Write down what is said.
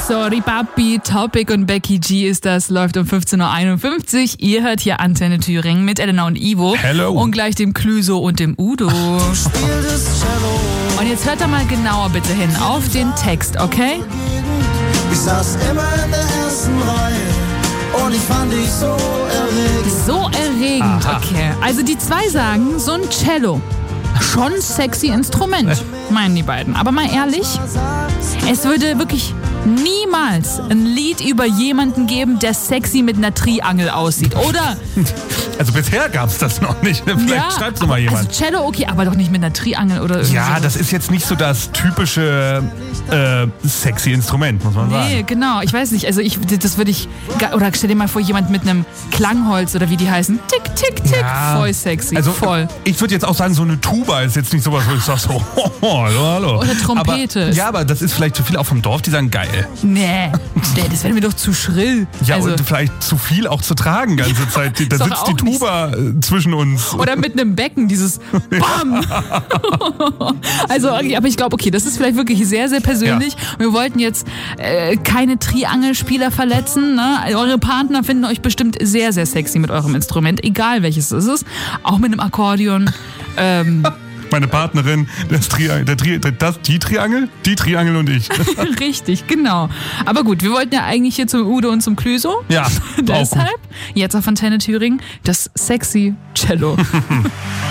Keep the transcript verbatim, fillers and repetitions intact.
Sorry Papi, Topic und Becky G ist das, läuft um fünfzehn Uhr einundfünfzig. Ihr hört hier Antenne Thüringen mit Elena und Ivo. Hello. Und gleich dem Clüso und dem Udo. Und jetzt hört da mal genauer bitte hin auf den Text, okay? Ich saß immer in der ersten Reihe und ich fand dich so erregend. So erregend, Aha. okay. Also die zwei sagen, so ein Cello. Schon sexy Instrument, meinen die beiden. Aber mal ehrlich, es würde wirklich niemals ein Lied über jemanden geben, der sexy mit einer Triangel aussieht, oder? Also bisher gab's das noch nicht. Vielleicht Ja, schreibt's doch mal jemand. Also Cello, okay, aber doch nicht mit einer Triangel oder irgendwie Ja, sowas. das ist jetzt nicht so das typische äh, sexy Instrument, muss man Nee, sagen. genau. Ich weiß nicht. Also ich, das würde ich... Oder stell dir mal vor, jemand mit einem Klangholz oder wie die heißen. Tick, tick, tick. Ja. Voll sexy. Also voll. ich würde jetzt auch sagen, so eine Tuba ist jetzt nicht sowas, wo ich sage so, oh, oh, hallo, hallo. Oder Trompete. Aber, ja, aber das ist vielleicht zu viel auch vom Dorf, die sagen geil. Nee, nee, das wäre mir doch zu schrill. Ja, also, und vielleicht zu viel auch zu tragen ganze Zeit. Da ist doch sitzt die auch nicht Tuba äh, zwischen uns. oder mit einem Becken, dieses Bam. Also, okay, aber ich glaube, okay, das ist vielleicht wirklich sehr, sehr persönlich. Wir wollten jetzt äh, keine Triangelspieler verletzen. Ne? Eure Partner finden euch bestimmt sehr, sehr sexy mit eurem Instrument, egal welches es ist. Auch mit einem Akkordeon. Ähm, Meine Partnerin, das Triangel, der Tri, das, die Triangel, die Triangel und ich. Richtig, genau. Aber gut, wir wollten ja eigentlich hier zum Udo und zum Clüso. Ja, auch gut. Deshalb, jetzt auf Antenne Thüringen, das sexy Cello.